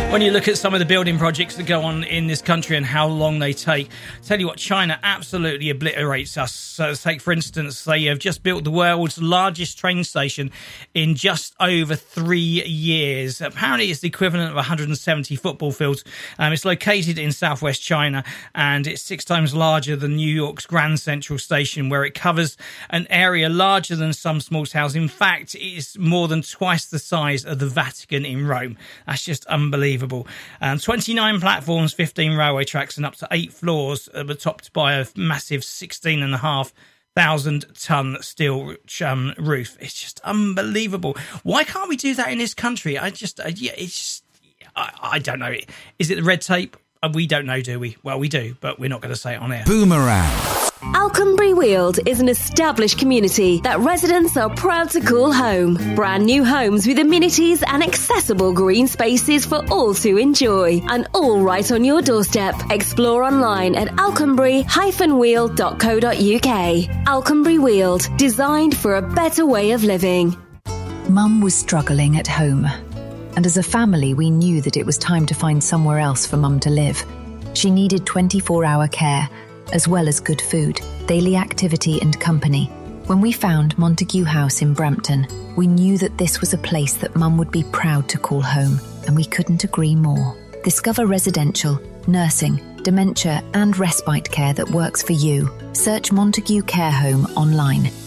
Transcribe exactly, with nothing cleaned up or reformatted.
When you look at some of the building projects that go on in this country and how long they take, tell you what, China absolutely obliterates us. So take, for instance, they have just built the world's largest train station in just over three years. Apparently, it's the equivalent of one hundred seventy football fields. Um, it's located in southwest China, and it's six times larger than New York's Grand Central Station, where it covers an area larger than some small towns. In fact, it's more than twice the size of the Vatican in Rome. That's just unbelievable. Um, twenty-nine platforms, fifteen railway tracks, and up to eight floors uh, were topped by a massive sixteen and a half thousand ton steel um, roof. It's just unbelievable. Why can't we do that in this country? I just, uh, yeah, it's just, I, I don't know. Is it the red tape? Uh, we don't know, do we? Well, we do, but we're not going to say it on air. Boomerang. Alconbury Weald is an established community that residents are proud to call home. Brand new homes with amenities and accessible green spaces for all to enjoy. And all right on your doorstep. Explore online at alconbury dash weald dot co dot uk. Alconbury Weald, designed for a better way of living. Mum was struggling at home. And as a family, we knew that it was time to find somewhere else for Mum to live. She needed twenty-four hour care, as well as good food, daily activity and company. When we found Montague House in Brampton, we knew that this was a place that Mum would be proud to call home, and we couldn't agree more. Discover residential, nursing, dementia and respite care that works for you. Search Montague Care Home online.